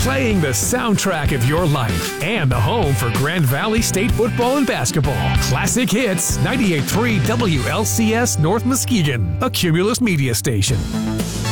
Playing the soundtrack of your life and the home for Grand Valley State football and basketball. Classic Hits, 98.3 WLCS North Muskegon, a Cumulus media station.